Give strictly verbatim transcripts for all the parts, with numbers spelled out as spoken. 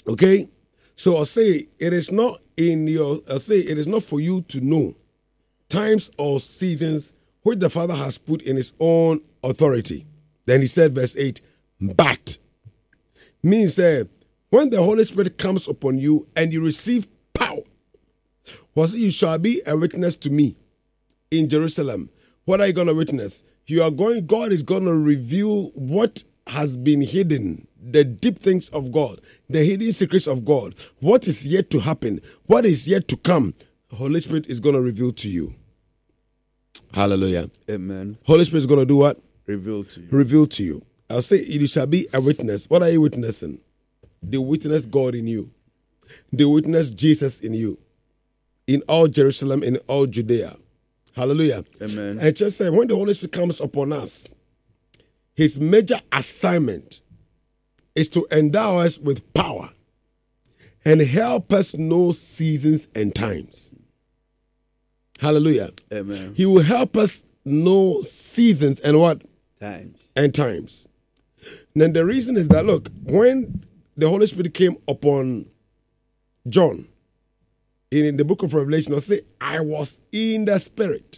Okay? So I'll say it is not in your I'll say it is not for you to know times or seasons which the Father has put in his own authority. Then he said, verse eight, but means uh, when the Holy Spirit comes upon you and you receive power, was you shall be a witness to me in Jerusalem. What are you going to witness? You are going, God is going to reveal what has been hidden, the deep things of God, the hidden secrets of God, what is yet to happen, what is yet to come. The Holy Spirit is going to reveal to you. Hallelujah. Amen. Holy Spirit is going to do what? Reveal to you. Reveal to you. I'll say you shall be a witness. What are you witnessing? They witness God in you. They witness Jesus in you. In all Jerusalem, in all Judea. Hallelujah. Amen. And just say, when the Holy Spirit comes upon us, his major assignment is to endow us with power and help us know seasons and times. Hallelujah. Amen. He will help us know seasons and what? Times. And times. Then the reason is that, look, when the Holy Spirit came upon John, in, in the book of Revelation, I'll say, I was in the Spirit.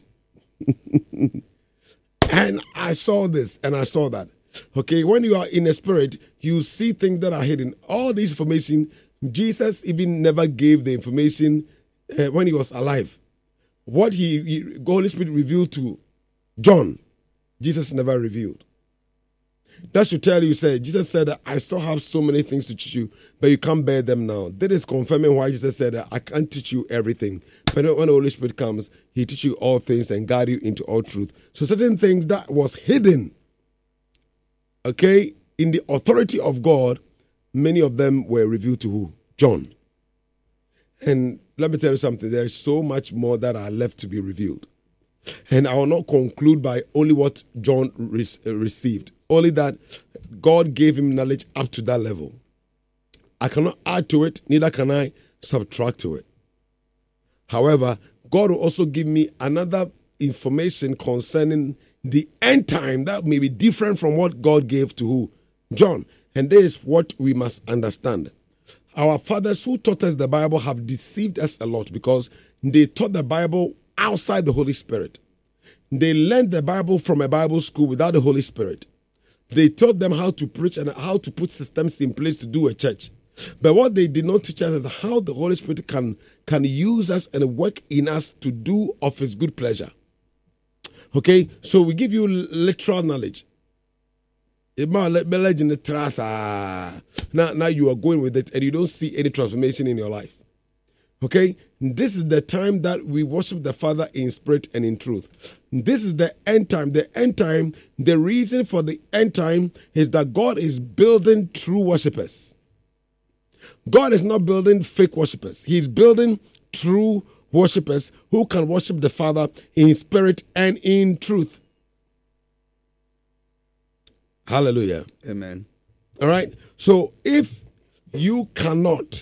And I saw this and I saw that. Okay, when you are in the Spirit, you see things that are hidden. All this information, Jesus even never gave the information uh, when he was alive. What he, he, the Holy Spirit revealed to John, Jesus never revealed. That should tell you, say, Jesus said that I still have so many things to teach you, but you can't bear them now. That is confirming why Jesus said that I can't teach you everything. But when the Holy Spirit comes, he teaches you all things and guide you into all truth. So certain things that was hidden, okay, in the authority of God, many of them were revealed to who? John. And let me tell you something, there's so much more that are left to be revealed. And I will not conclude by only what John re- received. Only that God gave him knowledge up to that level. I cannot add to it, neither can I subtract to it. However, God will also give me another information concerning the end time that may be different from what God gave to who? John. And this is what we must understand. Our fathers who taught us the Bible have deceived us a lot because they taught the Bible outside the Holy Spirit. They learned the Bible from a Bible school without the Holy Spirit. They taught them how to preach and how to put systems in place to do a church. But what they did not teach us is how the Holy Spirit can, can use us and work in us to do of his good pleasure. Okay, so we give you literal knowledge. Now, now you are going with it and you don't see any transformation in your life. Okay, this is the time that we worship the Father in spirit and in truth. This is the end time. The end time, the reason for the end time is that God is building true worshipers. God is not building fake worshipers. He's building true worshipers who can worship the Father in spirit and in truth. Hallelujah. Amen. All right. So if you cannot,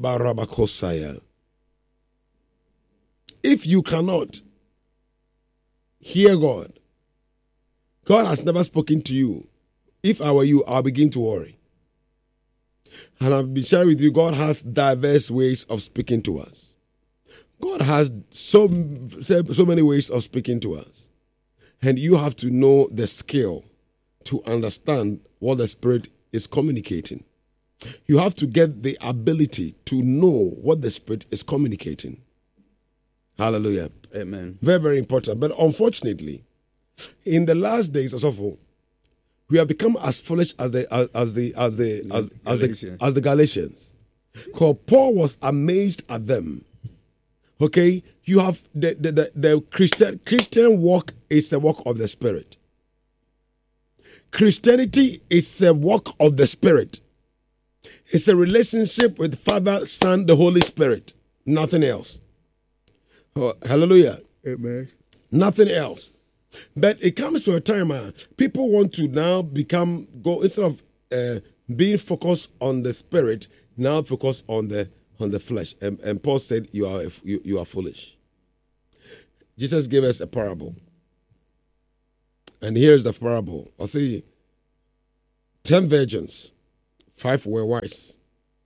if you cannot hear God, God has never spoken to you. If I were you, I'll begin to worry. And I've been sharing with you, God has diverse ways of speaking to us. God has so, so many ways of speaking to us. And you have to know the skill to understand what the Spirit is communicating. You have to get the ability to know what the Spirit is communicating. Hallelujah. Amen. Very, very important. But unfortunately, in the last days, also, we have become as foolish as the as, as the as the as, as the as the Galatians. Because Paul was amazed at them. Okay, you have the the, the, the Christian Christian walk is a walk of the Spirit. Christianity is a walk of the Spirit. It's a relationship with Father, Son, the Holy Spirit. Nothing else. Oh, hallelujah. Amen. Nothing else. But it comes to a time uh, people want to now become, go instead of uh, being focused on the Spirit, now focus on the on the flesh. And, and Paul said, you are, you, you are foolish. Jesus gave us a parable. And here's the parable. I'll say, ten virgins, five were wise,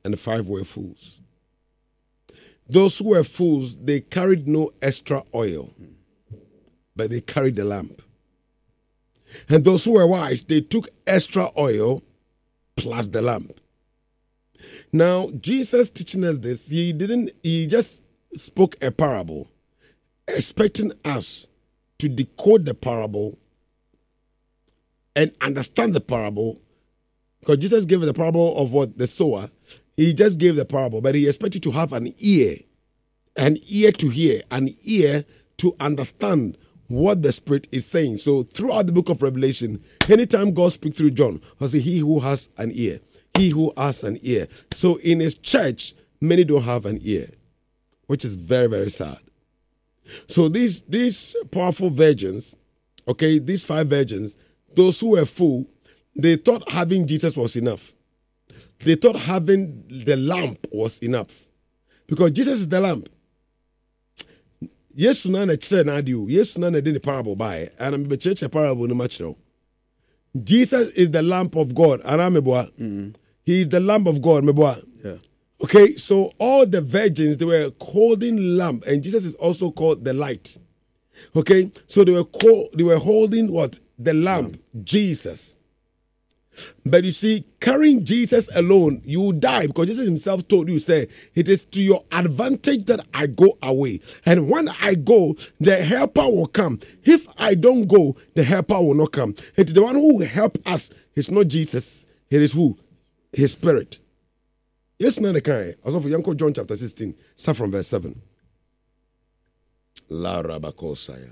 and the five were fools. Those who were fools, they carried no extra oil, but they carried the lamp. And those who were wise, they took extra oil plus the lamp. Now, Jesus teaching us this, he didn't, he just spoke a parable, expecting us to decode the parable and understand the parable. Because Jesus gave the parable of what? The sower. He just gave the parable, but he expected to have an ear, an ear to hear, an ear to understand what the Spirit is saying. So throughout the book of Revelation, anytime God speaks through John, I say, he who has an ear, he who has an ear. So in his church, many don't have an ear, which is very, very sad. So these, these powerful virgins, okay, these five virgins, those who were full, they thought having Jesus was enough. They thought having the lamp was enough. Because Jesus is the lamp. Yes, na na chere na adi o. Yes, na na de the parable by. And I'm be church parable no match. Jesus is the lamp of God. And I'm mm-hmm. He is the lamp of God. Yeah. Okay, so all the virgins, they were holding lamp, and Jesus is also called the light. Okay, so they were called, they were holding what? The lamp, mm. Jesus. But you see, carrying Jesus alone, you will die, because Jesus himself told you, say, it is to your advantage that I go away. And when I go, the helper will come. If I don't go, the helper will not come. And the one who will help us is not Jesus. It is who? His Spirit. Yes, no, the kind. Also for Yanko John chapter sixteen, start from verse seven. La Rabakosaya.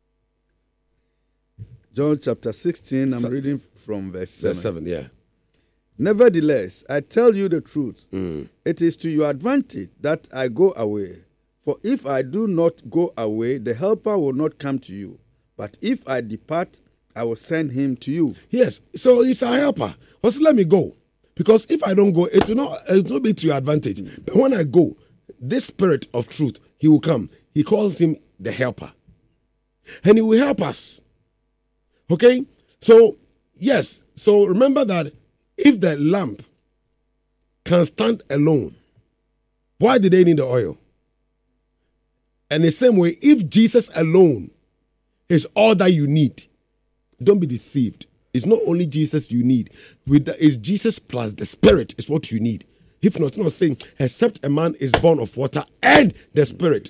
John chapter sixteen, I'm so, reading from verse seven. Verse seven, yeah. Nevertheless, I tell you the truth. Mm. It is to your advantage that I go away. For if I do not go away, the helper will not come to you. But if I depart, I will send him to you. Yes, so he's a helper. Also, let me go. Because if I don't go, it will not, it will not be to your advantage. Mm. But when I go, this Spirit of truth, he will come. He calls him the helper. And he will help us. Okay? So, yes. So remember that if the lamp can stand alone, why did they need the oil? And the same way, if Jesus alone is all that you need, don't be deceived. It's not only Jesus you need. With the, it's Jesus plus the Spirit is what you need. If not, it's not saying, except a man is born of water and the Spirit.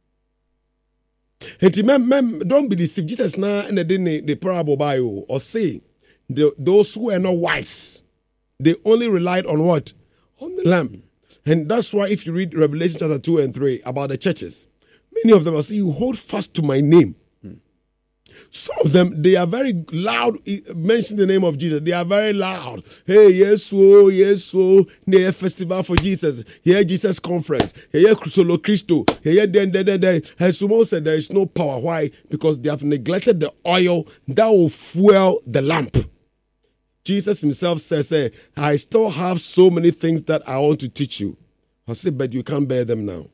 And don't be deceived. Jesus now in the, the parable by you, or say, the, those who are not wise, they only relied on what? On the lamp. And that's why if you read Revelation chapter two and three about the churches, many of them are saying, you hold fast to my name. Some of them, they are very loud, mention the name of Jesus. They are very loud. Hey, yes, oh, yes, oh, they festival for Jesus. Here, Jesus conference. Here, solo Christo. Here, then, then, then, then. And someone said there is no power. Why? Because they have neglected the oil that will fuel the lamp. Jesus himself says, hey, I still have so many things that I want to teach you. I said, but you can't bear them now.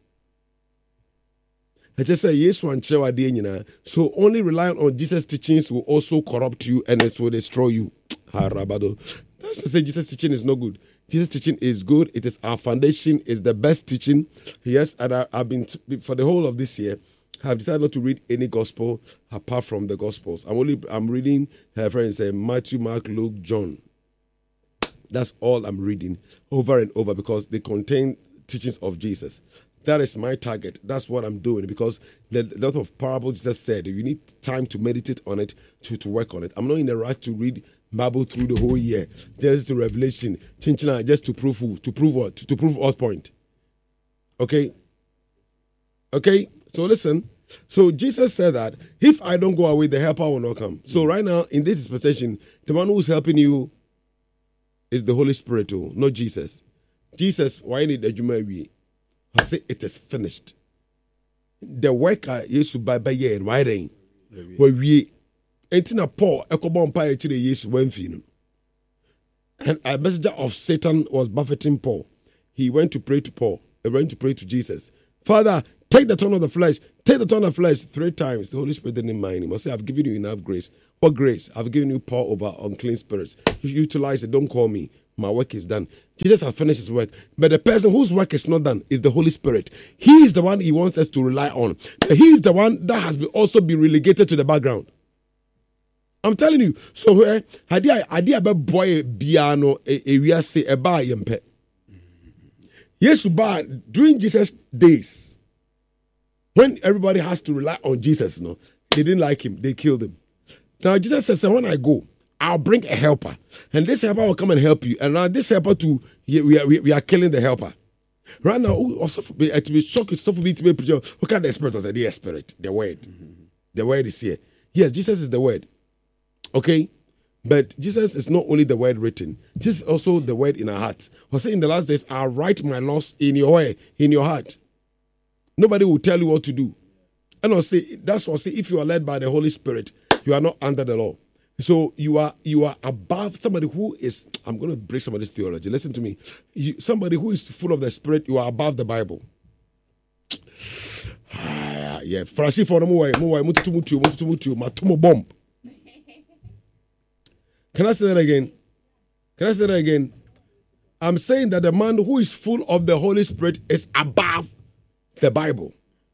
I just say yes one so only relying on Jesus' teachings will also corrupt you and it will destroy you. That's to say Jesus' teaching is no good. Jesus' teaching is good. It is our foundation. It's the best teaching. Yes, and I, I've been for the whole of this year. I've decided not to read any gospel apart from the gospels. I'm only I'm reading her friends say Matthew, Mark, Luke, John. That's all I'm reading over and over because they contain teachings of Jesus. That is my target. That's what I'm doing because the lot of parables Jesus said you need time to meditate on it, to, to work on it. I'm not in a rush to read Bible through the whole year, just to Revelation, just to prove who, to prove what, to, to prove what point. Okay, okay. So listen. So Jesus said that if I don't go away, the helper will not come. So right now in this dispensation, the one who's helping you is the Holy Spirit, too, not Jesus. Jesus, why need the Juma? I say it is finished. The worker Yesu by by year and writing. Where we ain't a Paul, a cobon pie to the Yesu Wenfin. And a messenger of Satan was buffeting Paul. He went to pray to Paul. He went to pray to Jesus. Father, take the tongue of the flesh, take the thorn of flesh three times. The Holy Spirit didn't mind him. I say, I've given you enough grace. What grace? I've given you power over unclean spirits. You utilize it. Don't call me. My work is done. Jesus has finished his work. But the person whose work is not done is the Holy Spirit. He is the one he wants us to rely on. He is the one that has been also been relegated to the background. I'm telling you. So, eh, idea idea about boy piano area say a bar yempe. Yes, but during Jesus' days, when everybody has to rely on Jesus, no, they didn't like him. They killed him. Now Jesus says, when I go, I'll bring a helper, and this helper will come and help you. And now this helper too, we are, we are killing the helper. Right now, also to be shocked, it's so for me to be preacher. Look at the spirit of the spirit, the word. Mm-hmm. The word is here. Yes, Jesus is the word. Okay, but Jesus is not only the word written. Jesus is also the word in our heart. I say in the last days, I'll write my laws in your way, in your heart. Nobody will tell you what to do. And I'll say that's what I say. If you are led by the Holy Spirit, you are not under the law. So you are you are above somebody who is, I'm going to break somebody's theology. Listen to me. You, somebody who is full of the Spirit, you are above the Bible. Ah, yeah. Frasi for no way, no way, mutu mutu, mutu mutu, matumo bomb. Can I say that again? Can I say that again? I'm saying that the man who is full of the Holy Spirit is above the Bible.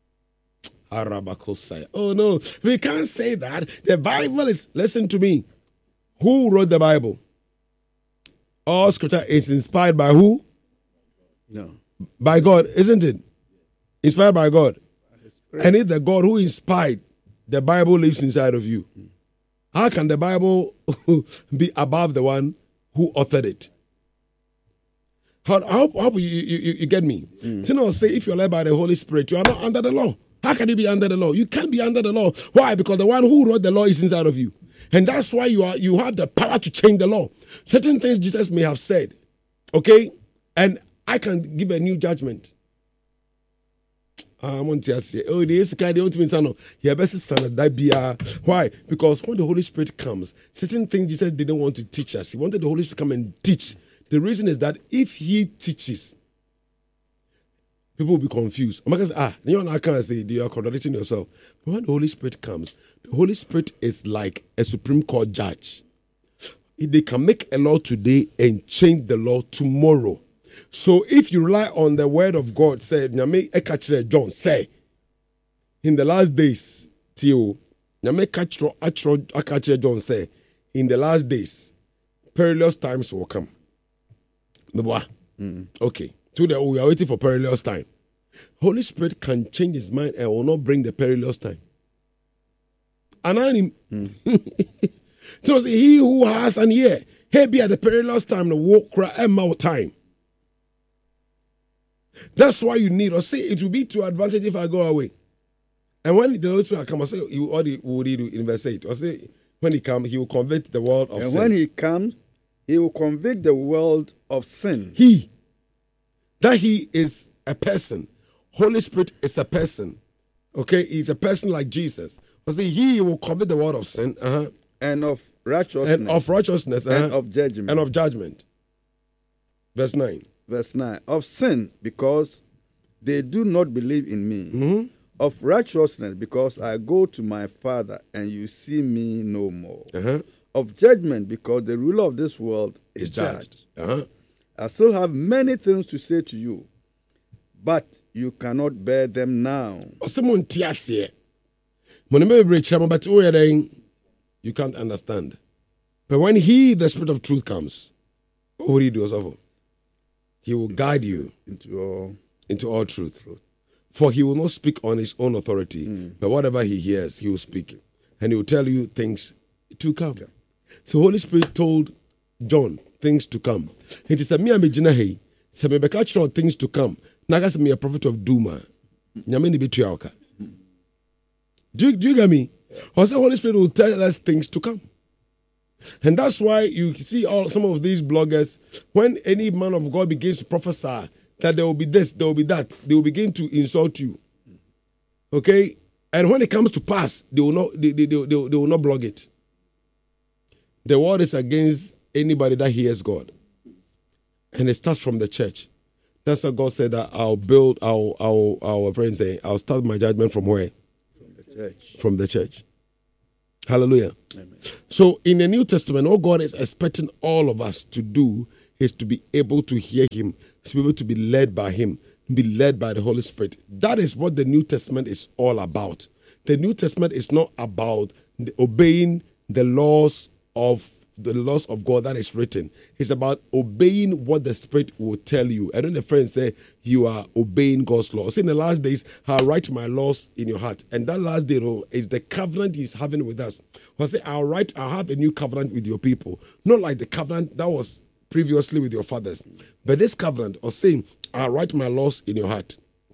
Oh no, we can't say that. The Bible is, listen to me. Who wrote the Bible? All scripture is inspired by who? No. By God, isn't it? Inspired by God. And if the God who inspired the Bible lives inside of you, how can the Bible be above the one who authored it? How, how, how you, you, you get me? Mm. So now say if you're led by the Holy Spirit, you are not under the law. How can you be under the law? You can't be under the law. Why? Because the one who wrote the law is inside of you. And that's why you are you have the power to change the law. Certain things Jesus may have said, okay? And I can give a new judgment. I want to say, oh, the guy, the ultimate son, he best son that be why? Because when the Holy Spirit comes, certain things Jesus didn't want to teach us. He wanted the Holy Spirit to come and teach. The reason is that if he teaches, people will be confused. I'm going to say, ah, you know, I can't say you are contradicting yourself. But when the Holy Spirit comes, the Holy Spirit is like a Supreme Court judge. They can make a law today and change the law tomorrow. So if you rely on the word of God, say, John say, in the last days, Tio, John say, in the last days, perilous times will come. Mm. Okay. Today we are waiting for perilous time. Holy Spirit can change his mind and will not bring the perilous time. And mm. So he who has an ear, he be at the perilous time, the walk cry and mouth time. That's why you need, or say it will be to advantage if I go away. And when the Holy Spirit come, I say, what would he do in verse eight? Or say, when he comes, he will convict the world of and sin. And when he comes, he will convict the world of sin. He. That he is a person. Holy Spirit is a person. Okay? He's a person like Jesus. But see, he will convict the world of sin. Uh-huh. And of righteousness. And of righteousness. Uh-huh. And of judgment. And of judgment. Verse nine. Verse nine. Of sin, because they do not believe in me. Mm-hmm. Of righteousness, because I go to my Father and you see me no more. Uh-huh. Of judgment, because the ruler of this world is, is judged. Uh-huh. I still have many things to say to you, but you cannot bear them now. You can't understand. But when he, the Spirit of truth, comes, what will he do? He will guide you into all, into all truth. For he will not speak on his own authority, mm. but whatever he hears, he will speak. And he will tell you things to come. Okay. So Holy Spirit told John things to come. He said, me and me say me catch things to come. Nagas me a prophet of Duma. Nyame ni betrayal. Do you, do you get me? Or say Holy Spirit will tell us things to come. And that's why you see all some of these bloggers, when any man of God begins to prophesy that there will be this, there will be that, they will begin to insult you. Okay? And when it comes to pass, they will not they, they, they, they, they will not blog it. The word is against anybody that hears God. And it starts from the church. That's why God said that I'll build, I'll, I'll, our friends say, I'll start my judgment from where? church. From the church. Hallelujah. Amen. So in the New Testament, all God is expecting all of us to do is to be able to hear him, to be able to be led by him, be led by the Holy Spirit. That is what the New Testament is all about. The New Testament is not about the obeying the laws of the laws of God that is written. It's about obeying what the Spirit will tell you. And then the friends say, you are obeying God's laws. In the last days, I'll write my laws in your heart. And that last day, you know, is the covenant he's having with us. I'll say, I'll write, I'll have a new covenant with your people. Not like the covenant that was previously with your fathers. But this covenant, or saying, I'll write my laws in your heart.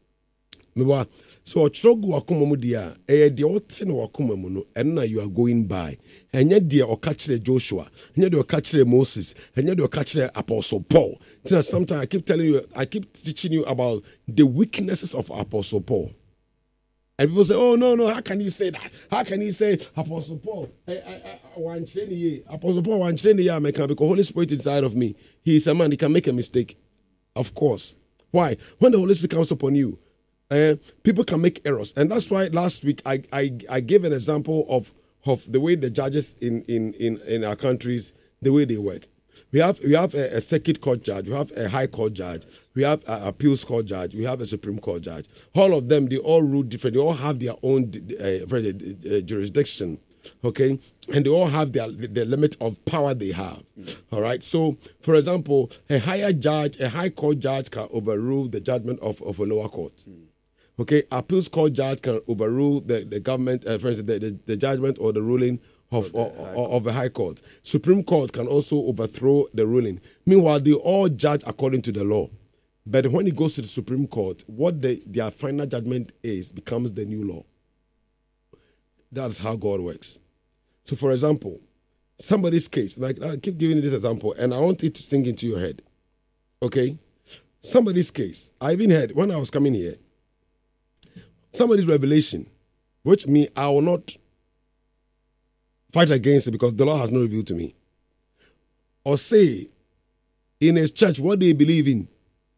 So ɔkyerɛgu wakoma mu deɛ a ɛyɛ deɛ ɔte no wakoma mu no ɛno na you are going by. Ɛnyɛ deɛ ɔka kyerɛ Joshua, ɛnyɛ deɛ ɔka kyerɛ Moses, ɛnyɛ deɛ ɔka kyerɛ Apostle Paul. Sometimes I keep telling you, I keep teaching you about the weaknesses of Apostle Paul. And people say, oh, no, no, how can you say that? How can you say Apostle Paul? I, I, I, Apostle Paul, one training year, because Holy Spirit inside of me. He is a man, he can make a mistake. Of course. Why? When the Holy Spirit comes upon you, Uh, people can make errors, and that's why last week I I, I gave an example of, of the way the judges in, in, in, in our countries, the way they work. We have we have a, a circuit court judge, we have a high court judge, we have an appeals court judge, we have a Supreme Court judge. All of them, they all rule different. They all have their own uh, uh, jurisdiction, okay, and they all have their the limit of power they have. Mm. All right. So, for example, a higher judge, a high court judge can overrule the judgment of, of a lower court. Mm. Okay, appeals court judge can overrule the, the government, uh, for instance, the, the, the judgment or the ruling of, or, or, of a high court. Supreme Court can also overthrow the ruling. Meanwhile, they all judge according to the law. But when it goes to the Supreme Court, what the, their final judgment is becomes the new law. That's how God works. So, for example, somebody's case, like I keep giving you this example, and I want it to sink into your head. Okay? Somebody's case. I even heard, when I was coming here, somebody's revelation, which me, I will not fight against it because the Lord has not revealed to me. Or say, in his church, what they believe in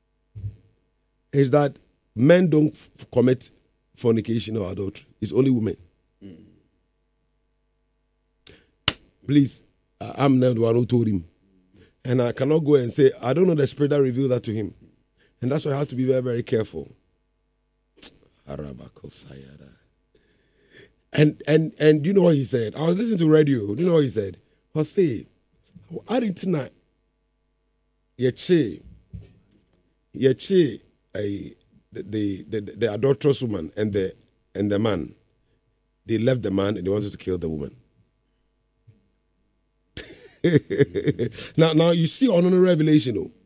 is that men don't f- commit fornication or adultery. It's only women. Mm. Please, I'm not the one who told him. And I cannot go and say, I don't know the Spirit that revealed that to him. And that's why I have to be very, very careful. And and and you know what he said? I was listening to radio. You know what he said? I say, I didn't know. Yeche, yeche, the the the the adulterous woman and the and the man, they left the man and they wanted to kill the woman. now now you see on the revelation, oh.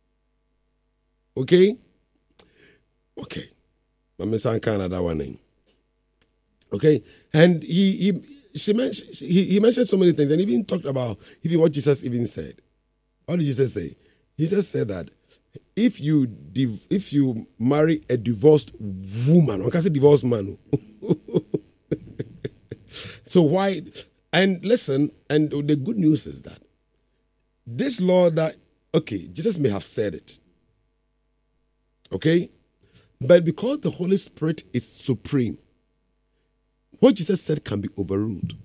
Okay, okay. I'm saying Canada one name. Okay, and he he she mentioned he, he mentioned so many things, and he even talked about even what Jesus even said. What did Jesus say? Jesus said that if you div- if you marry a divorced woman, I can't say divorced man. So why? And listen, and the good news is that this law that okay, Jesus may have said it. Okay. But because the Holy Spirit is supreme, what Jesus said can be overruled.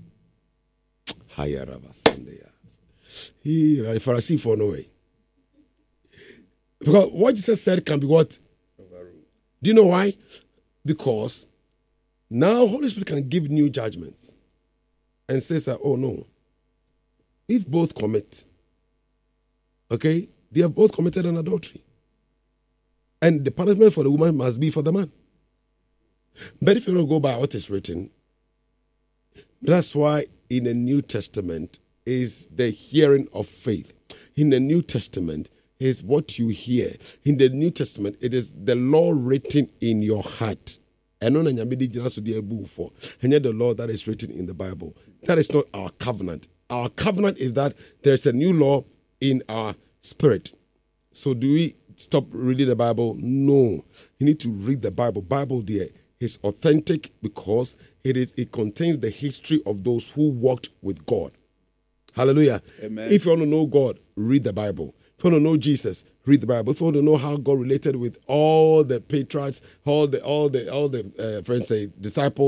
Pharisee for no way. Because what Jesus said can be what? Overruled. Do you know why? Because now Holy Spirit can give new judgments and says that, oh no, if both commit, okay, they have both committed an adultery. And the punishment for the woman must be for the man. But if you don't go by what is written, that's why in the New Testament is the hearing of faith. In the New Testament is what you hear. In the New Testament, it is the law written in your heart. And not the law that is written in the Bible. That is not our covenant. Our covenant is that there's a new law in our spirit. So do we stop reading the Bible? No. You need to read the Bible. Bible there is authentic because it is it contains the history of those who walked with God. Hallelujah. Amen. If you want to know God, read the Bible. If you want to know Jesus, read the Bible. If you want to know how God related with all the patriarchs, all the all the all the uh, friends say disciples,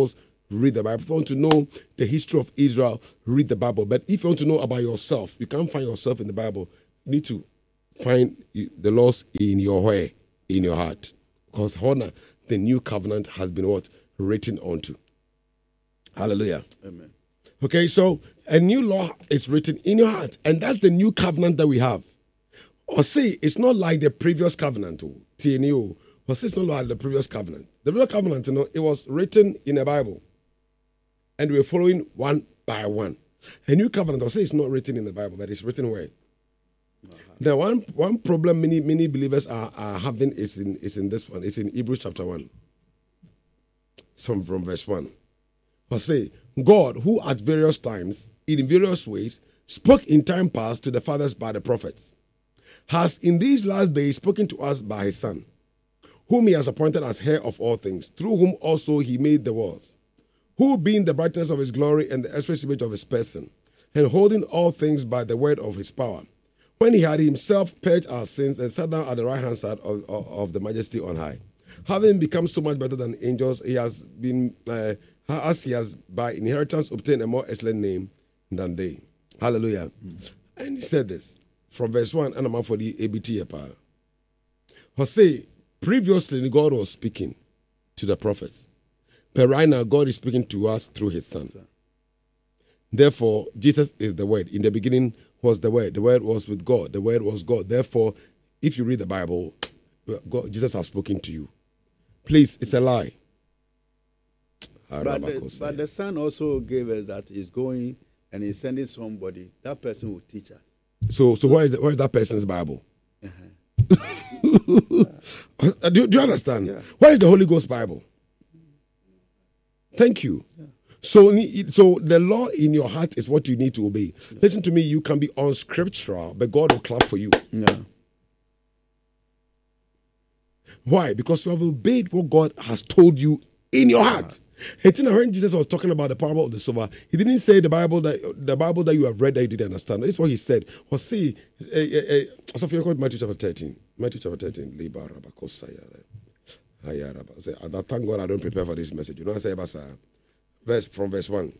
read the Bible. If you want to know the history of Israel, read the Bible. But if you want to know about yourself, you can't find yourself in the Bible. You need to find the laws in your way, in your heart. Because honor, the new covenant has been what? Written onto. Hallelujah. Amen. Okay, so a new law is written in your heart. And that's the new covenant that we have. Or see, it's not like the previous covenant. T N U. Or see, it's not like the previous covenant. The previous covenant, you know, it was written in the Bible. And we're following one by one. A new covenant, or say it's not written in the Bible, but it's written where? Uh-huh. The one one problem many many believers are, are having is in is in this one. It's in Hebrews chapter one. From, from verse one. Or say, God, who at various times, in various ways, spoke in time past to the fathers by the prophets, has in these last days spoken to us by his Son, whom he has appointed as heir of all things, through whom also he made the worlds, who being the brightness of his glory and the express image of his person, and holding all things by the word of his power, when he had himself purged our sins and sat down at the right hand side of, of, of the majesty on high. Having become so much better than angels, he has been, uh, as he has by inheritance obtained a more excellent name than they. Hallelujah. Mm. And he said this from verse one, and I'm out for the A B T. Jose, previously God was speaking to the prophets, but right now God is speaking to us through his Son. Therefore, Jesus is the Word. In the beginning was the Word. The Word was with God. The Word was God. Therefore, if you read the Bible, God, Jesus has spoken to you. Please, it's a lie. But the, but the Son also gave us that he's going and he's sending somebody. That person will teach us. So, so where is, the, where is that person's Bible? Uh-huh. do, do you understand? Yeah. Where is the Holy Ghost Bible? Thank you. Yeah. So, so the law in your heart is what you need to obey. Yeah. Listen to me, you can be unscriptural, but God will clap for you. Yeah. Why? Because you have obeyed what God has told you in your heart. And you know, when Jesus was talking about the parable of the sower, he didn't say the Bible that the Bible that you have read that you didn't understand. That's what he said. Or see, so if you go to Matthew chapter thirteen, Matthew chapter thirteen, I thank God I don't prepare for this message. You know what I say, verse from verse one.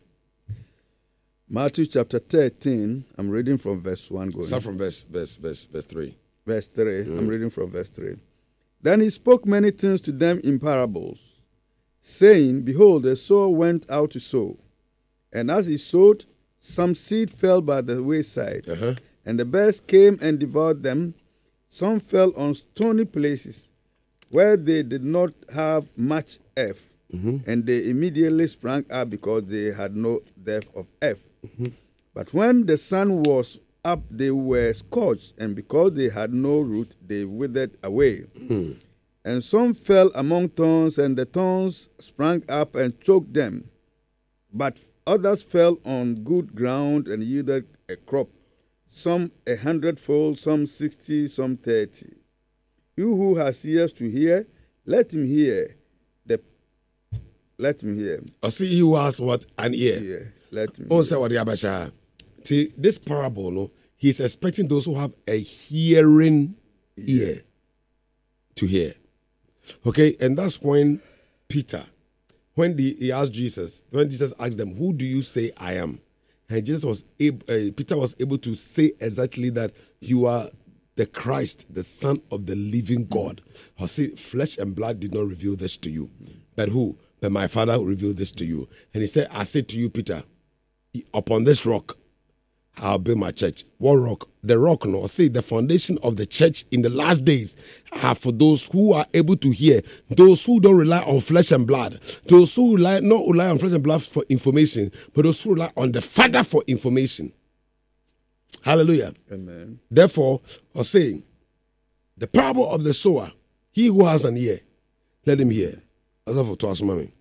Matthew chapter thirteen. I'm reading from verse one. Going. Start from verse verse verse verse three. Verse three. Mm. I'm reading from verse three. Then he spoke many things to them in parables, saying, Behold, the sower went out to sow. And as he sowed, some seed fell by the wayside, uh-huh. and the birds came and devoured them. Some fell on stony places, where they did not have much earth, mm-hmm. and they immediately sprang up because they had no depth of earth. Mm-hmm. But when the sun was up, they were scorched, and because they had no root, they withered away. Mm. And some fell among thorns, and the thorns sprang up and choked them. But others fell on good ground and yielded a crop, some a hundredfold, some sixty, some thirty. You who has ears to hear, let him hear. The let him hear. I see he who has what? An ear. Yeah, let him also, what the See, this parable, no, he's expecting those who have a hearing yeah. ear to hear. Okay, and that's when Peter, when the, he asked Jesus, when Jesus asked them, who do you say I am? And Jesus was able, uh, Peter was able to say exactly that you are the Christ, the Son of the living God. I say, flesh and blood did not reveal this to you. But who? But my Father revealed this to you. And he said, I say to you, Peter, upon this rock, I'll build my church. What rock? The rock, no. See, the foundation of the church in the last days are for those who are able to hear, those who don't rely on flesh and blood, those who rely, not rely on flesh and blood for information, but those who rely on the Father for information. Hallelujah. Amen. Therefore, I was saying, the parable of the sower, he who has an ear, let him hear. As of to us, mommy.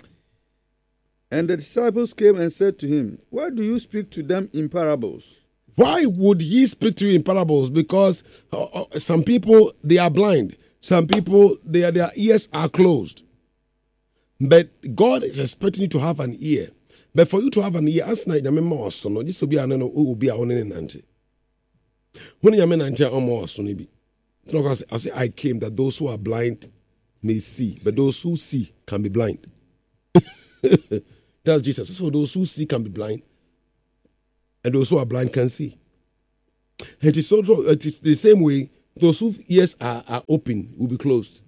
And the disciples came and said to him, why do you speak to them in parables? Why would he speak to you in parables? Because uh, uh, some people, they are blind. Some people, they are, their ears are closed. But God is expecting you to have an ear. But for you to have an ear, as I remember, this will be an who will be our nante. When you mean Nante, almost be. I say, I came that those who are blind may see, but those who see can be blind. That's Jesus. So those who see can be blind, and those who are blind can see. And it's also it is the same way. Those whose ears are, are open will be closed.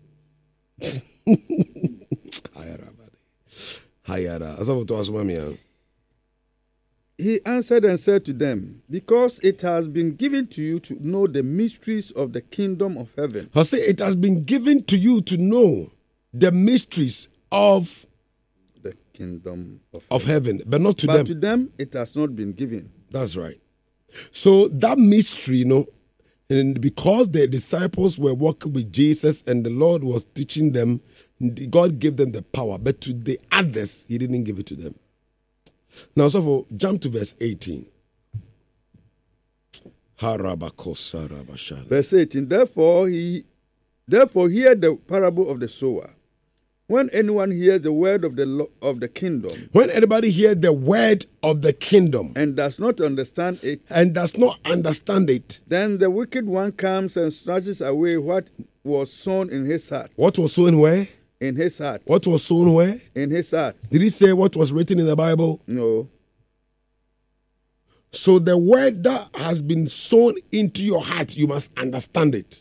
He answered and said to them, because it has been given to you to know the mysteries of the kingdom of heaven. I say it has been given to you to know the mysteries of the kingdom of, of heaven. heaven, but not to but them. But to them it has not been given. That's right. So that mystery, you know, and because the disciples were walking with Jesus and the Lord was teaching them, God gave them the power. But to the others, He didn't give it to them. Now, so for, jump to verse eighteen. Verse eighteen. Therefore, he, therefore, hear the parable of the sower. When anyone hears the word of the of the kingdom, when anybody hears the word of the kingdom and does not understand it, and does not understand it, then the wicked one comes and snatches away what was sown in his heart. What was sown where? In his heart. What was sown where? In his heart. Did he say what was written in the Bible? No. So the word that has been sown into your heart, you must understand it.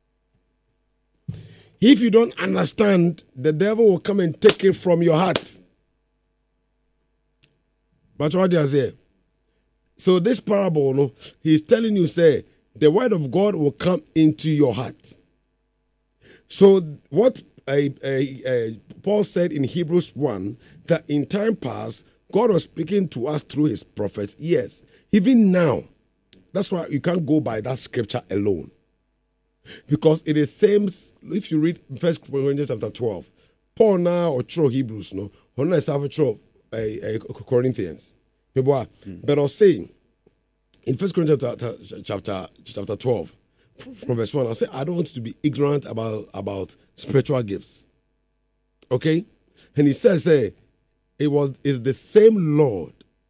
If you don't understand, the devil will come and take it from your heart. But what do I say? So this parable, no, he's telling you, say, the word of God will come into your heart. So what uh, uh, uh, Paul said in Hebrews one, that in time past, God was speaking to us through his prophets. Yes, even now. That's why you can't go by that scripture alone. Because it is same, if you read First Corinthians chapter twelve, Paul now or true Hebrews, no, or not have a true Corinthians. Mm. But I was saying, in First Corinthians chapter, chapter, chapter twelve, from verse one, I say, I don't want to be ignorant about, about spiritual gifts. Okay? And he says, say, it was is the same Lord.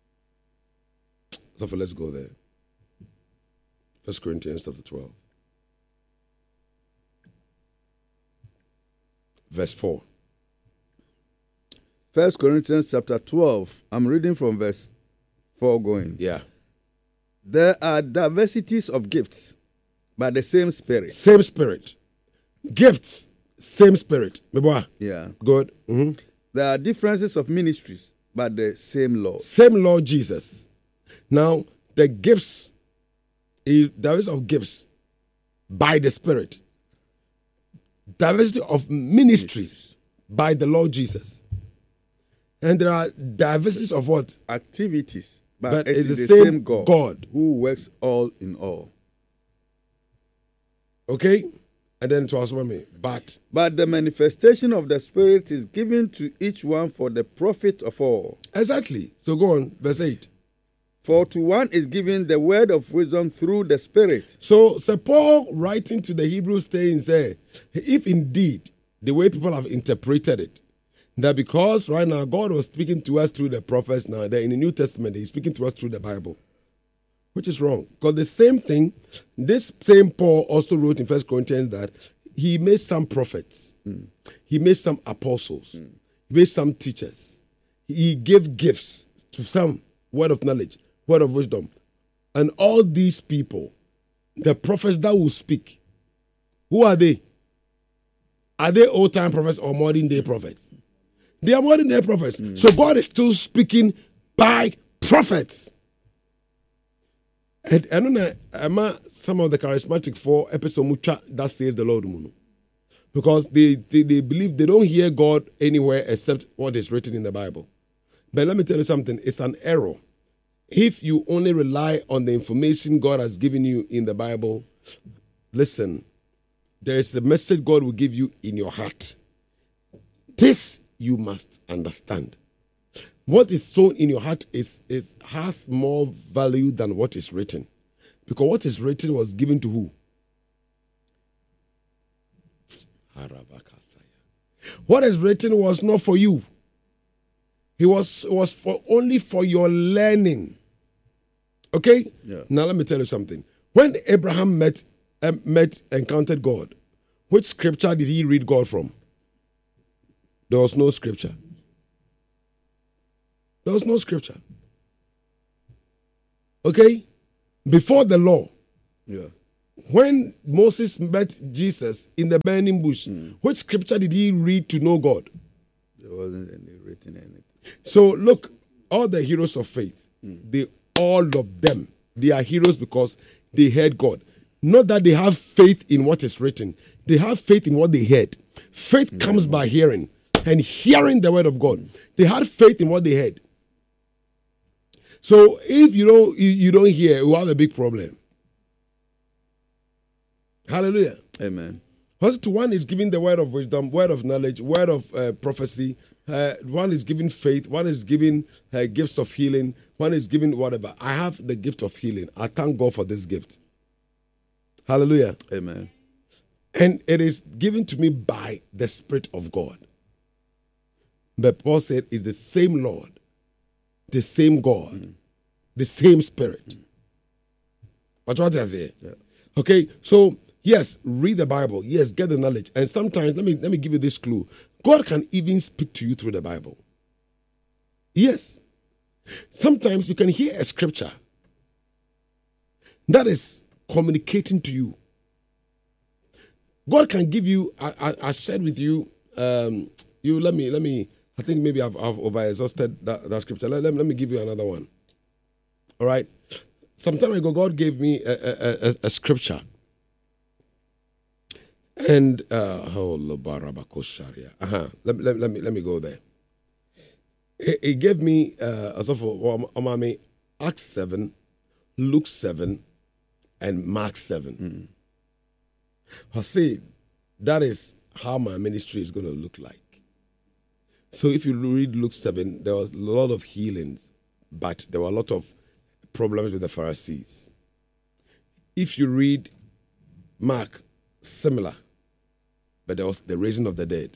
So let's go there. First Corinthians chapter twelve. Verse four. First Corinthians chapter twelve. I'm reading from verse four going. Yeah. There are diversities of gifts, but the same Spirit. Same Spirit. Gifts, same Spirit. Yeah. Good. Mm-hmm. There are differences of ministries, but the same Lord. Same Lord Jesus. Now, the gifts, there is of gifts by the Spirit. Diversity of ministries by the Lord Jesus. And there are diversities of what? Activities. But, but it it's is the, the same, same God, God who works all in all. Okay? And then to ask me, but but the manifestation of the Spirit is given to each one for the profit of all. Exactly. So go on, verse eight. For to one is given the word of wisdom through the Spirit. So, Sir Paul writing to the Hebrews saying, say, if indeed the way people have interpreted it, that because right now God was speaking to us through the prophets, now that in the New Testament He's speaking to us through the Bible, which is wrong. Because the same thing, this same Paul also wrote in First Corinthians that he made some prophets, mm. he made some apostles, mm. he made some teachers, he gave gifts to some, word of knowledge, word of wisdom. And all these people, the prophets that will speak, who are they? Are they old-time prophets or modern-day prophets? They are modern-day prophets. Mm. So God is still speaking by prophets. And I don't know, some of the charismatic for episode mucha that says the Lord. Because they, they, they believe they don't hear God anywhere except what is written in the Bible. But let me tell you something, it's an error. If you only rely on the information God has given you in the Bible, listen, there is a message God will give you in your heart. This you must understand. What is sown in your heart is, is has more value than what is written. Because what is written was given to who? What is written was not for you. It was, was for only for your learning. Okay? Yeah. Now let me tell you something. When Abraham met, uh, met, encountered God, which scripture did he read God from? There was no scripture. There was no scripture. Okay? Before the law, Yeah. when Moses met Jesus in the burning bush, mm. which scripture did he read to know God? There wasn't any written anything. So look, all the heroes of faith, mm. they all of them, they are heroes because they heard God. Not that they have faith in what is written. They have faith in what they heard. Faith mm. comes by hearing, and hearing the word of God. Mm. They had faith in what they heard. So if you don't you, you don't hear, you have a big problem. Hallelujah. Amen. First one is giving the word of wisdom, word of knowledge, word of uh, prophecy. Uh, one is giving faith. One is giving uh, gifts of healing. One is giving whatever. I have the gift of healing. I thank God for this gift. Hallelujah. Amen. And it is given to me by the Spirit of God. But Paul said, it's the same Lord, the same God, mm. the same Spirit. Mm. That's what I say. Yeah. Okay, so yes, read the Bible. Yes, get the knowledge. And sometimes, let me let me give you this clue. God can even speak to you through the Bible. Yes. Sometimes you can hear a scripture that is communicating to you. God can give you, I, I, I shared with you, um, you let me, let me, I think maybe I've, I've over-exhausted that, that scripture. Let, let, let me give you another one. All right? Some time ago, God gave me a, a, a, a scripture. And, uh, oh, uh-huh. let, let, let, me, let me go there. He, he gave me, uh, as of Omami, Acts seven, Luke seven, and Mark seven. Mm. I say, that is how my ministry is going to look like. So if you read Luke seven, there was a lot of healings, but there were a lot of problems with the Pharisees. If you read Mark, similar, but there was the raising of the dead.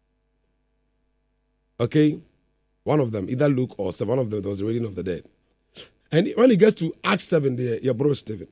Okay? One of them, either Luke or seven, one of them, there was the raising of the dead. And when it gets to Acts seven, there, your bro Stephen.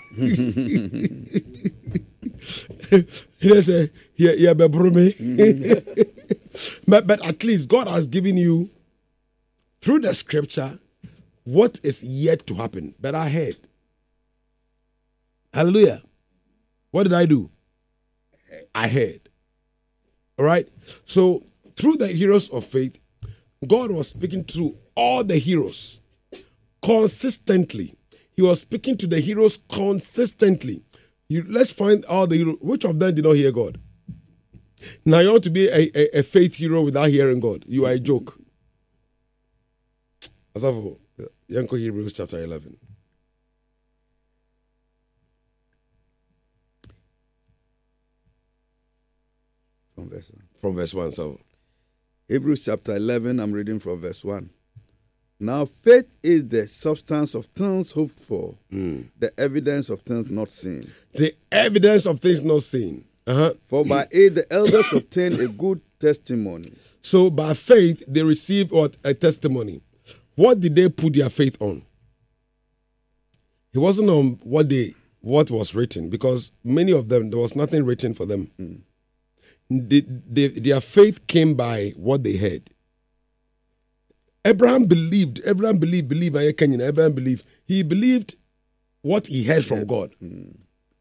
He say, yeah, yeah, but bro me. but, but at least God has given you, through the scripture, what is yet to happen. But I heard. Hallelujah. What did I do? I heard. All right? So, through the heroes of faith, God was speaking to all the heroes consistently. He was speaking to the heroes consistently. You, let's find all the heroes. Which of them did not hear God? Now you want to be a, a, a faith hero without hearing God. You are a joke. Asafo, Yanko Hebrews chapter eleven. From verse one. From verse one, so. Hebrews chapter eleven, I'm reading from verse one. Now faith is the substance of things hoped for, mm. the evidence of things not seen. The evidence of things not seen. Uh-huh. For by it the elders obtained a good testimony. So by faith they received what? A testimony. What did they put their faith on? It wasn't on what they what was written, because many of them, there was nothing written for them. Mm. They, they, their faith came by what they heard. Abraham believed, Abraham believed, believed, Abraham believed. He believed what he heard from God. Mm.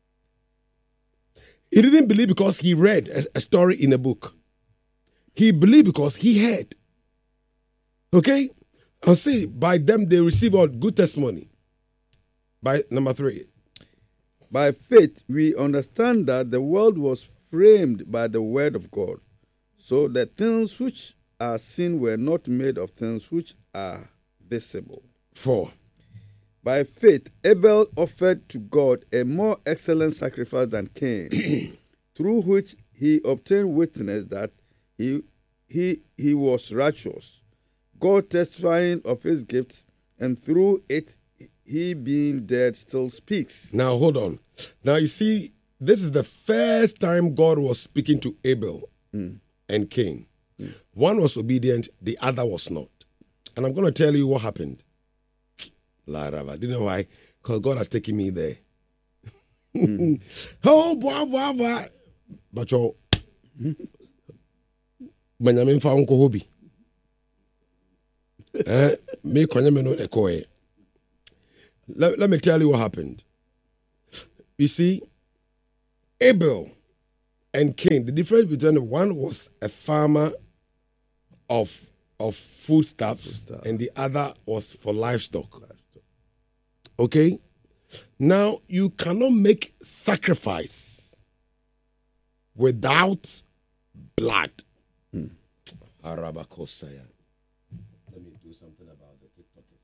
He didn't believe because he read a, a story in a book. He believed because he heard. Okay? I'll say, by them they receive a good testimony. By number three. By faith, we understand that the world was framed by the word of God, so that things which are seen were not made of things which are visible. Four. By faith, Abel offered to God a more excellent sacrifice than Cain, through which he obtained witness that he, he, he was righteous, God testifying of his gifts, and through it he being dead still speaks. Now hold on. Now you see, this is the first time God was speaking to Abel mm. and Cain. Mm. One was obedient, the other was not. And I'm going to tell you what happened. La Rava. Do you know why? Because God has taken me there. Mm. Oh, boy, boy, boy. But you, Benjamin found Kohobi. Eh, me kwanya no ekoe. Let, let me tell you what happened. You see, Abel and Cain, the difference between one was a farmer of of foodstuffs, Foodstuff. and the other was for livestock. livestock. Okay? Now, you cannot make sacrifice without blood. Hmm. Let me do something about the TikTokers.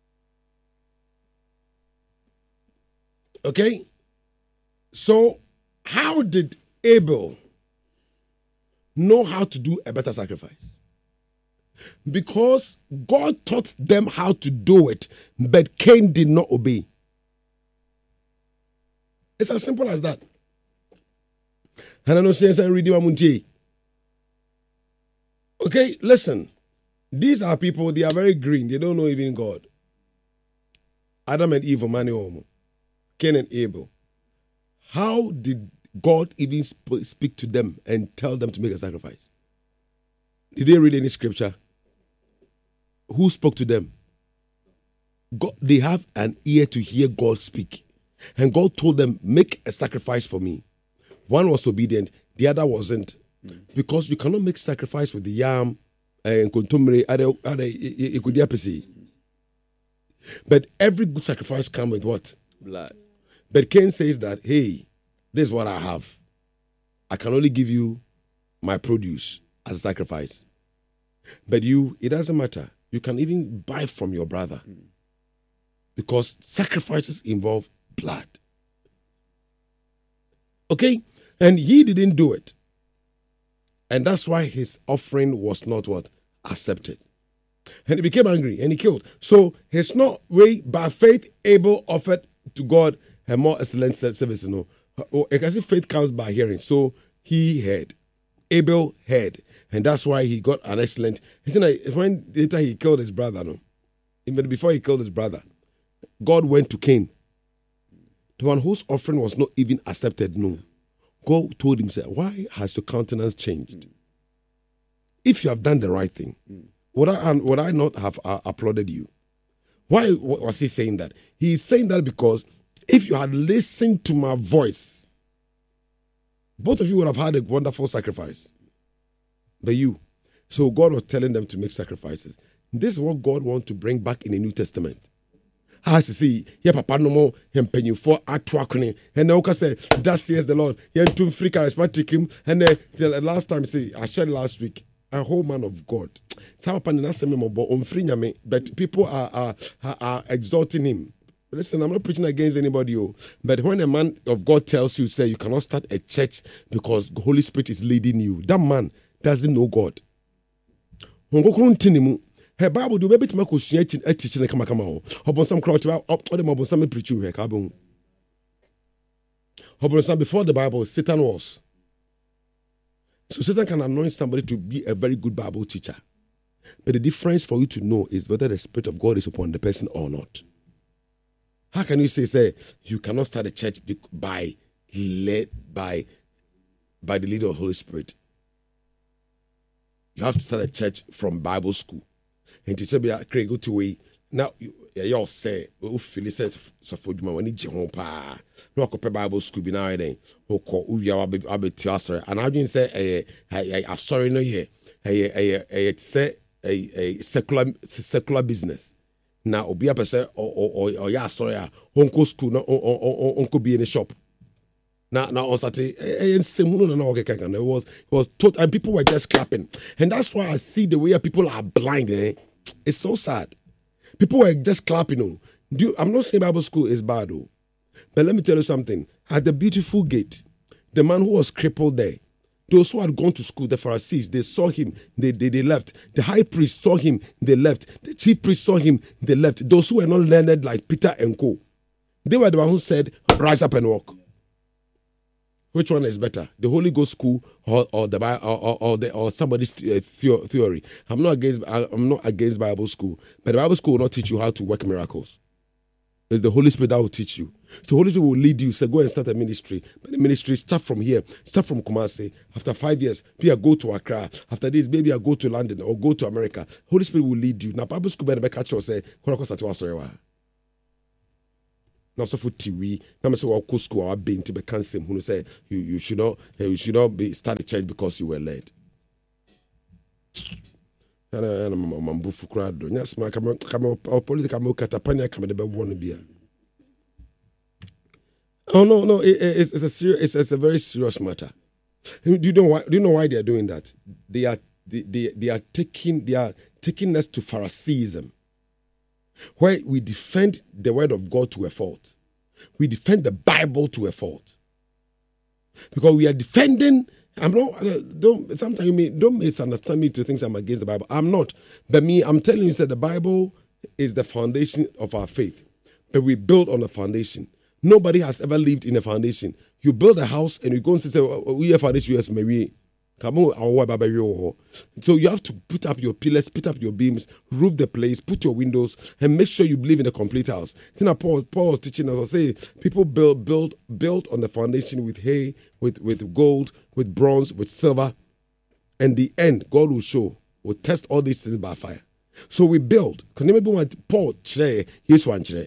Okay? So, how did Abel know how to do a better sacrifice? Because God taught them how to do it, but Cain did not obey. It's as simple as that. And I know sense and reading my Okay, listen. These are people, they are very green. They don't know even God. Adam and Eve, Mani Omo. Cain and Abel. How did God even sp- speak to them and tell them to make a sacrifice? Did they read any scripture? Who spoke to them? God, they have an ear to hear God speak. And God told them, make a sacrifice for me. One was obedient, the other wasn't. Mm. Because you cannot make sacrifice with the yam and kontomire. But every good sacrifice comes with what? Blood. But Cain says that, hey, this is what I have. I can only give you my produce as a sacrifice. But you, it doesn't matter. You can even buy from your brother. Mm. Because sacrifices involve blood. Okay? And he didn't do it. And that's why his offering was not what? Accepted. And he became angry and he killed. So it's not way by faith Abel offered to God a more excellent service. You know, I can see faith comes by hearing. So he heard. Abel heard. And that's why he got an excellent. When later he killed his brother, no, even before he killed his brother, God went to Cain, the one whose offering was not even accepted. No, God told him, "Why has your countenance changed? Mm. If you have done the right thing, mm. would I would I not have uh, applauded you?" Why was he saying that? He's saying that because if you had listened to my voice, both of you would have had a wonderful sacrifice. But you. So God was telling them to make sacrifices. This is what God wants to bring back in the New Testament. As you see, yeah, Papa no more him penny for atwakune. And now say that says the Lord. Yeah, to free charismatic him. And uh, the last time say I shared last week, a whole man of God. But people are, are, are, are exalting him. Listen, I'm not preaching against anybody, oh, but when a man of God tells you, say you cannot start a church because the Holy Spirit is leading you, that man doesn't know God. Her Bible do baby to make us teaching a teaching come come on. Upon some crouch about up or the some preach you here, Kabon. Before the Bible, Satan was. So Satan can anoint somebody to be a very good Bible teacher. But the difference for you to know is whether the Spirit of God is upon the person or not. How can you say, say, you cannot start a church by led by, by the leader of the Holy Spirit? You have to start a church from Bible school. And to say, Craig, go to way. Now, you all say, oh, Phyllis says, so for you, when you jump, no, I Bible school be now, then, who call Uya, I'll be Tiasra. And I didn't say, a sorry, no, yeah, a say, a secular secular business. Now, Obi a say, or or or yeah, sorry, Uncle school, no, or Uncle be in the shop. Now, now on Saturday, and it was it was total, and people were just clapping, and that's why I see the way people are blind. Eh? It's so sad. People were just clapping. You know. Do you, I'm not saying Bible school is bad, though, but let me tell you something. At the beautiful gate, the man who was crippled there, those who had gone to school, the Pharisees, they saw him, they, they, they left. The high priest saw him, they left. The chief priest saw him, they left. Those who were not learned like Peter and co, they were the one who said, rise up and walk. Which one is better, the Holy Ghost school or, or the or, or, or, the, or somebody's theory? I'm not against I'm not against Bible school, but the Bible school will not teach you how to work miracles. It's the Holy Spirit that will teach you. So the Holy Spirit will lead you. Say, go and start a ministry. But the ministry, start from here. Start from Kumasi. After five years, maybe I go to Accra. After this, maybe I go to London or go to America. Holy Spirit will lead you. Now, Bible school, better catch you say, Korako Satiwa Sorewa. Now, so for T V, now, say, well, go school, I'll be into the council. Who say, you, you should not, you should not be start a church because you were led. And I'm a mambufu crowd. Yes, my come political catapania come the one beer. Oh no, no, it, it's, it's a serious, it's, it's a very serious matter. Do you know why? Do you know why they are doing that? They are they, they, they are taking they are taking us to Phariseeism, where we defend the word of God to a fault. We defend the Bible to a fault because we are defending. I'm not. Don't sometimes you may don't misunderstand me to think I'm against the Bible. I'm not. But me, I'm telling you, that the Bible is the foundation of our faith. But we build on the foundation. Nobody has ever lived in a foundation. You build a house and you go and say, "We have foundation, yes, Mary." So you have to put up your pillars, put up your beams, roof the place, put your windows, and make sure you live in a complete house. You know, Paul, Paul was teaching us, I say, people build, build, build on the foundation with hay, with, with gold, with bronze, with silver. And the end, God will show, will test all these things by fire. So we build. Paul, yes, one chere.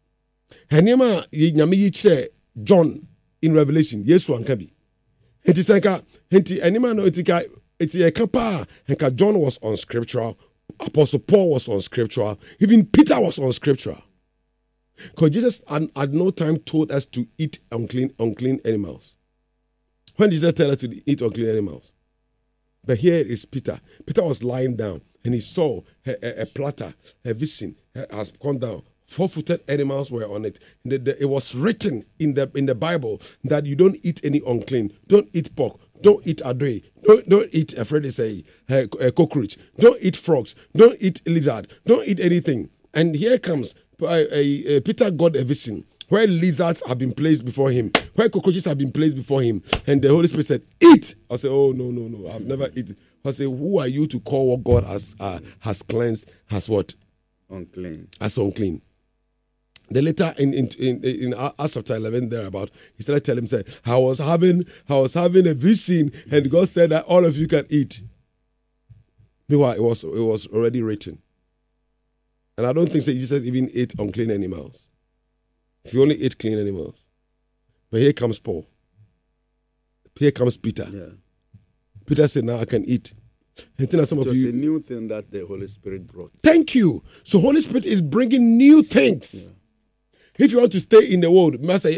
And John in Revelation, yes, one can be. Enti senka enti anima no etika eti ekapa enka John was unscriptural, Apostle Paul was unscriptural, even Peter was unscriptural. Because Jesus had, at no time told us to eat unclean unclean animals. When did Jesus tell us to eat unclean animals? But here is Peter. Peter was lying down and he saw a, a, a platter, a vision has come down. Four-footed animals were on it. The, the, it was written in the in the Bible that you don't eat any unclean. Don't eat pork. Don't eat adre. Don't don't eat. Afraid to say a, a cockroach. Don't eat frogs. Don't eat lizard. Don't eat anything. And here comes uh, a, a Peter got a vision where lizards have been placed before him, where cockroaches have been placed before him, and the Holy Spirit said, "Eat." I said, "Oh no no no! I've never eaten." I said, "Who are you to call what God has uh, has cleansed has what unclean as unclean?" The later in in in, in Acts chapter eleven thereabout, he started telling him, "Say, I was having I was having a vision, and God said that all of you can eat." Meanwhile, it was it was already written, and I don't think that Jesus even ate unclean animals. He only ate clean animals. But here comes Paul. Here comes Peter. Yeah. Peter said, "Now I can eat." And then some it of was you, a new thing that the Holy Spirit brought. Thank you. So Holy Spirit is bringing new things. Yeah. If you want to stay in the world,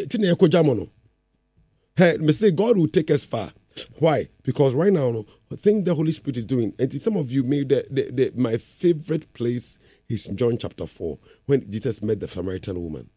hey, me say God will take us far. Why? Because right now, no, the thing the Holy Spirit is doing, and some of you made the, the, the, my favorite place is in John chapter four, when Jesus met the Samaritan woman.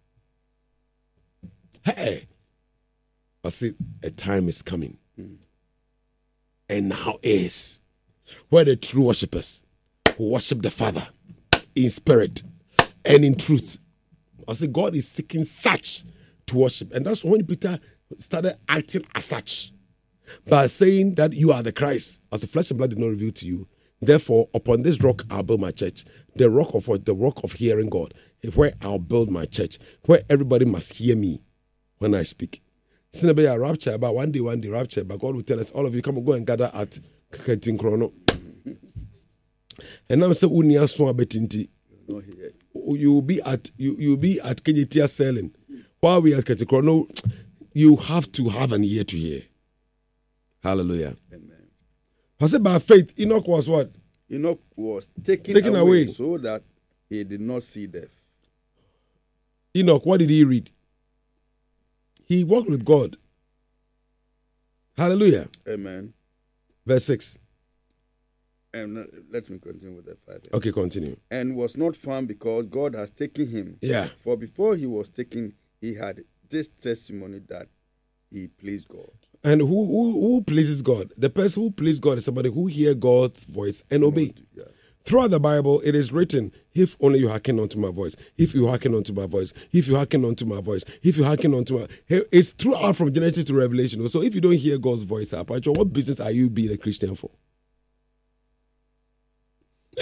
Hey, I said, a time is coming, mm. and now is where the true worshippers who worship the Father in spirit and in truth. I say God is seeking such to worship. And that's when Peter started acting as such. By saying that you are the Christ, as the flesh and blood did not reveal to you. Therefore, upon this rock I'll build my church. The rock of what? The rock of hearing God. Where I'll build my church. Where everybody must hear me when I speak. It's not about a rapture, but one day, one day rapture. But God will tell us, all of you come and go and gather at Kaketin Chrono. And I'm saying, Unia Swan Betinti. You will be at you you will be at K J T S selling. While we are at Katikrono, you have to have an ear to hear. Hallelujah. Amen. I said by faith, Enoch was what? Enoch was taken, taken away, away so that he did not see death. Enoch, what did he read? He walked with God. Hallelujah. Amen. Verse six. And let me continue with the five. Okay, continue. And was not found because God has taken him. Yeah. For before he was taken, he had this testimony that he pleased God. And who who, who pleases God? The person who pleases God is somebody who hears God's voice and obey. Yeah. Throughout the Bible, it is written, if only you hearken unto my voice, if you hearken unto my voice, if you hearken unto my voice, if you hearken unto my... It's throughout from Genesis to Revelation. So if you don't hear God's voice, what business are you being a Christian for?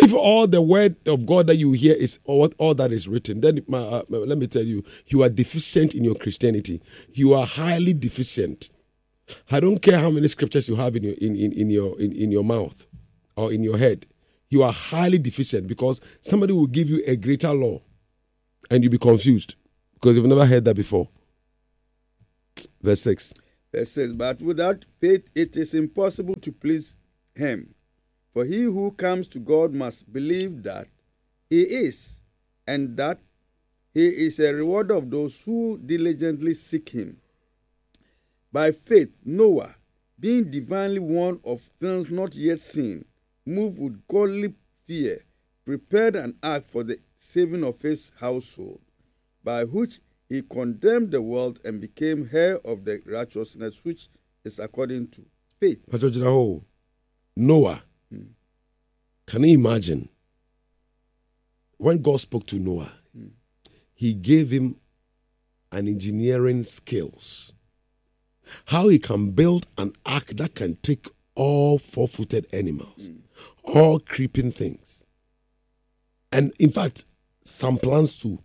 If all the word of God that you hear is all, all that is written, then my, uh, let me tell you, you are deficient in your Christianity. You are highly deficient. I don't care how many scriptures you have in your in, in, in your in, in your mouth or in your head. You are highly deficient because somebody will give you a greater law and you'll be confused because you've never heard that before. Verse six. Verse six. But without faith it is impossible to please him. For he who comes to God must believe that he is, and that he is a rewarder of those who diligently seek him. By faith, Noah, being divinely warned of things not yet seen, moved with godly fear, prepared an ark for the saving of his household, by which he condemned the world and became heir of the righteousness which is according to faith. Noah, hmm. Can you imagine? When God spoke to Noah, hmm. he gave him an engineering skills. How he can build an ark that can take all four-footed animals, mm. all creeping things. And in fact, some plants too.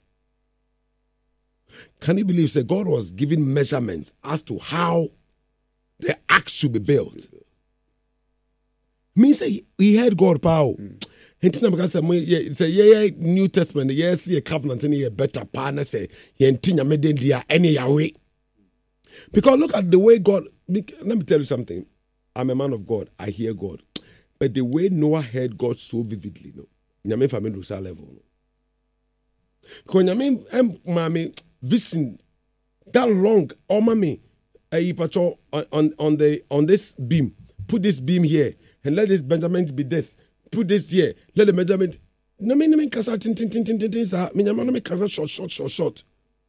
Can you believe that God was giving measurements as to how the ark should be built? Means he, he heard God power. Mm. Say, yeah, New Testament, yes, a covenant, and a better partner say, Yentina Medendia, any Yahweh. Because look at the way God, let me tell you something. I'm a man of God. I hear God. But the way Noah heard God so vividly, no. Nyame fa me do sa level. No. Because nyame em mami vision that long oh mami eh pacho on on the on this beam. Put this beam here and let this measurement be this. Put this here. Let the measurement. No me no me kasa tin tin tin tin tin tin sa. Me nyama no me kasa short short short short.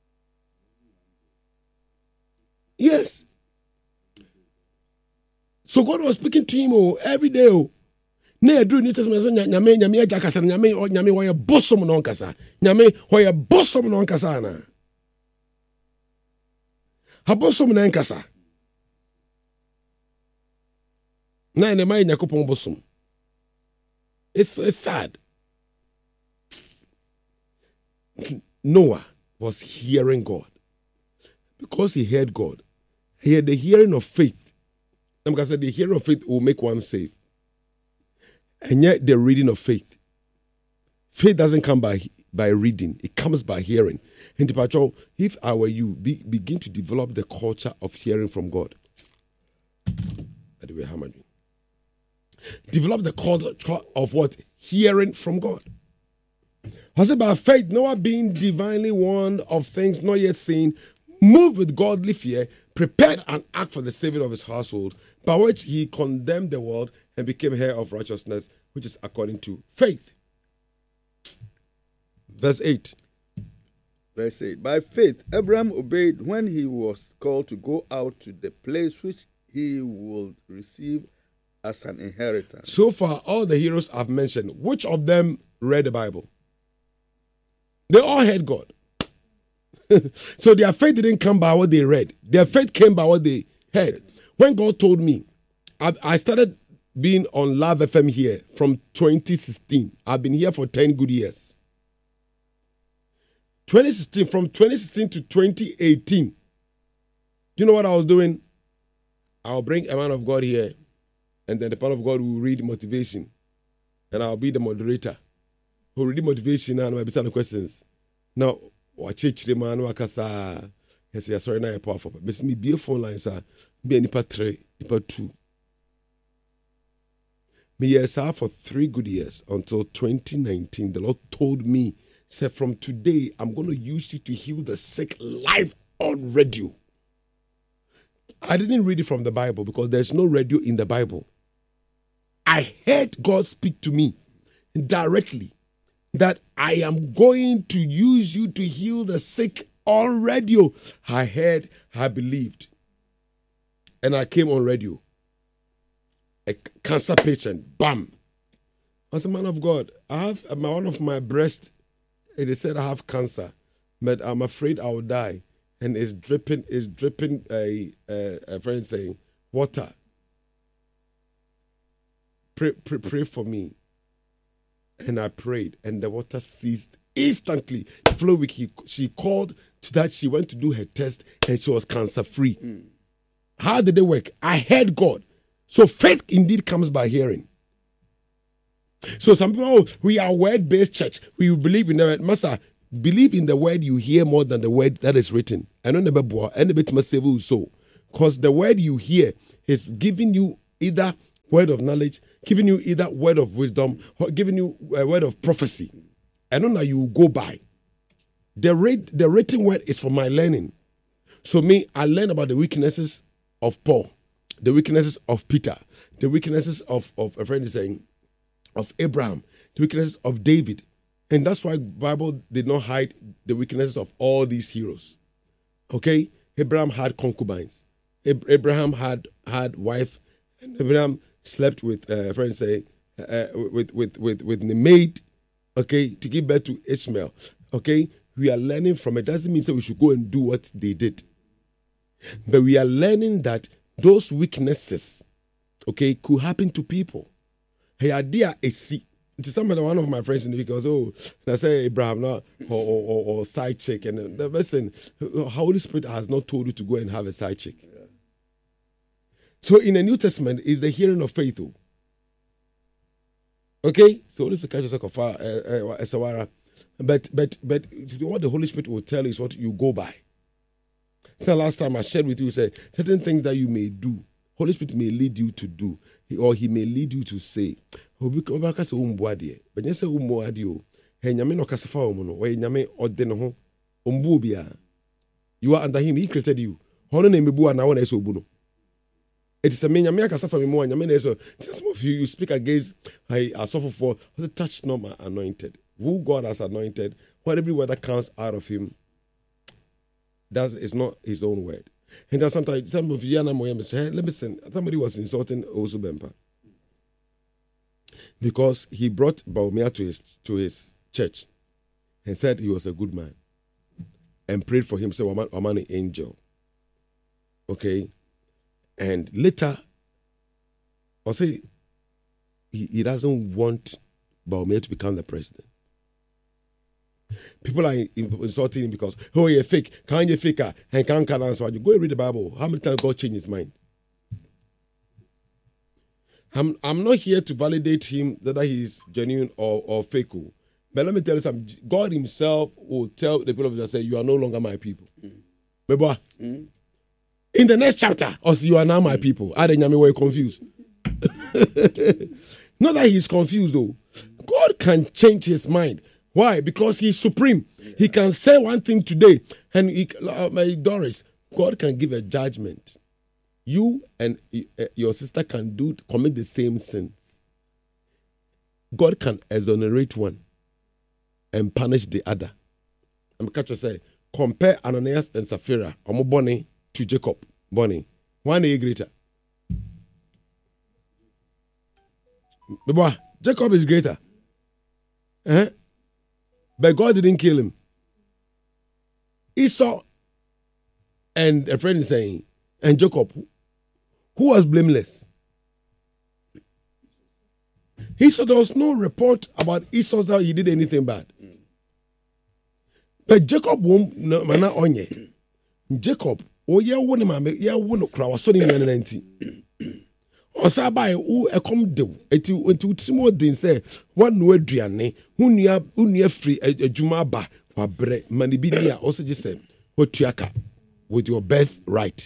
Yes. So God was speaking to him oh, every day. Oh. Ne do New Testament so nyame nyame aja kasa nyame nyame wo ye bosom no kasa. Nyame wo ye bosom no kasa na. Ha bosom na kasa. Na ne mai nyakopon bosom. It's, it's sad. Noah was hearing God. Because he heard God. He had the hearing of faith. And because the hearing of faith will make one safe. And yet the reading of faith. Faith doesn't come by, by reading. It comes by hearing. And if I were you, be, begin to develop the culture of hearing from God. Anyway, how much? Develop the culture of what? Hearing from God. I said by faith, Noah being divinely warned of things not yet seen, moved with godly fear, prepared an ark for the saving of his household, by which he condemned the world and became heir of righteousness, which is according to faith. Verse eight. Verse eight. By faith, Abraham obeyed when he was called to go out to the place which he would receive as an inheritance. So far, all the heroes I've mentioned, which of them read the Bible? They all heard God. So their faith didn't come by what they read. Their faith came by what they heard. When God told me, I, I started being on Love F M here from twenty sixteen. I've been here for ten good years. twenty sixteen, from twenty sixteen to twenty eighteen. Do you know what I was doing? I'll bring a man of God here, and then the man of God will read motivation, and I'll be the moderator. Who read motivation and I'll be asking questions. Now, watch it, the man who kasa. Yes, yes, sorry, now powerful. But me be a phone line, sir. Be any part three, part two. Me yes, sir, for three good years until twenty nineteen. The Lord told me, said, from today, I'm going to use you to heal the sick live on radio. I didn't read it from the Bible because there's no radio in the Bible. I heard God speak to me directly that I am going to use you to heal the sick on radio. I heard, I believed. And I came on radio. A cancer patient, bam. I was a man of God. I have one of my breasts, they said I have cancer, but I'm afraid I will die. And it's dripping, it's dripping, a, a, a friend saying, water. Pray, pray, pray for me. And I prayed, and the water ceased instantly. The following week, he, she called to that. She went to do her test, and she was cancer-free. Mm. How did it work? I heard God. So faith indeed comes by hearing. So some people, oh, we are word-based church. We believe in the word. Master, believe in the word you hear more than the word that is written. I don't never bore any bit must save you so. Because the word you hear is giving you either word of knowledge, giving you either word of wisdom, or giving you a word of prophecy. I don't know you go by. The read, the written word is for my learning. So me, I learn about the weaknesses of Paul, the weaknesses of Peter, the weaknesses of, of a friend is saying, of Abraham, the weaknesses of David. And that's why the Bible did not hide the weaknesses of all these heroes. Okay? Abraham had concubines. Abraham had had wife, and Abraham slept with uh, friends say uh, with with with with the maid, okay, to give birth to Ishmael. Okay, we are learning from it. Doesn't mean that we should go and do what they did, but we are learning that those weaknesses, okay, could happen to people. Hey, idea is see. To somebody, one of my friends in the week was, oh, I say Abraham, no, or, or, or, or side chick, and the listen, Holy Spirit has not told you to go and have a side chick. Yeah. So in the New Testament is the hearing of faith. Okay, so if the catch yourself of a sawara, but but but what the Holy Spirit will tell you is what you go by. So last time I shared with you, said certain things that you may do, Holy Spirit may lead you to do, or He may lead you to say. You are under Him. He created you. It is a man. Some of you you speak against I suffer for the touch not my anointed. Who God has anointed, whatever word that comes out of him, that is not his own word. And then sometimes some of you say, hey, listen, somebody was insulting Osu Bempa. Because he brought Baumia to his to his church and said he was a good man and prayed for him, say, I'm an angel. Okay? And later, I'll say, he, he doesn't want Baumia to become the president. People are insulting him because, oh, you're fake. Can't you fake her? And can't answer. You go and read the Bible. How many times God changed his mind? I'm, I'm not here to validate him whether he is genuine or, or fake. But let me tell you something. God himself will tell the people of Israel, say, you are no longer my people. Mm. Mm. In the next chapter, also, you are now my people. I didn't know confused. Not that he's confused, though. God can change his mind. Why? Because he's supreme. Yeah. He can say one thing today, and he, uh, my Doris, God can give a judgment. You and uh, your sister can do commit the same sins. God can exonerate one and punish the other. I'm catch you say, compare Ananias and Sapphira, Omo Bonnie, to Jacob. Bonnie. One is greater. Boy, Jacob is greater. Uh-huh. But God didn't kill him. Esau and a friend is saying, and Jacob, who was blameless? Esau, there was no report about Esau that he did anything bad. But Jacob won't mana onye. Jacob, oh yeah, one man, yeah, one crowd was only ninety. Osabai who a come do it to Timo din say one no aduane unia unia free a juma ba wa bre manibinia also just say what tuaka with your birth right.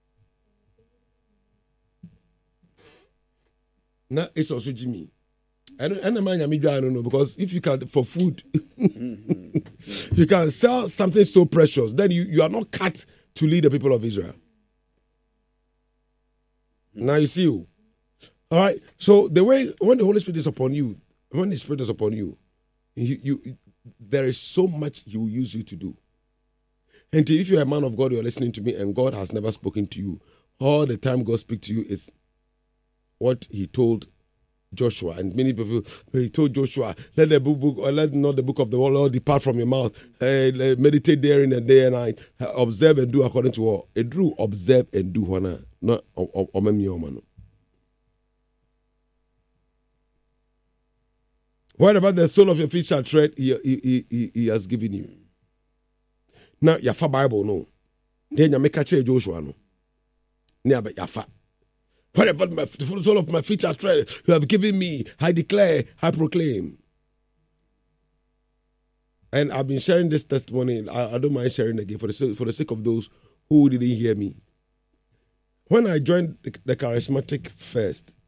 Now it's also Jimmy. I don't I don't know because if you can for food you can sell something so precious, then you, you are not cut to lead the people of Israel. Now you see you. All right. So the way when the Holy Spirit is upon you, when the Spirit is upon you, you, you there is so much He will use you to do. And if you're a man of God, you're listening to me, and God has never spoken to you, all the time God speaks to you is what He told Joshua. And many people, He told Joshua, let the book, or let not the book of the Lord depart from your mouth. Uh, meditate therein and day and night. Uh, observe and do according to all. A true observe and do one. Not omemi omano. Whatever the sole of your feet shall tread, he, he, he, he has given you. Now, yafa Bible no. Then you make a change Joshua no. Never yafa. Whatever my, the sole of my feet shall tread, you have given me. I declare, I proclaim. And I've been sharing this testimony. I, I don't mind sharing again for the sake, for the sake of those who didn't hear me. When I joined the, the charismatic first,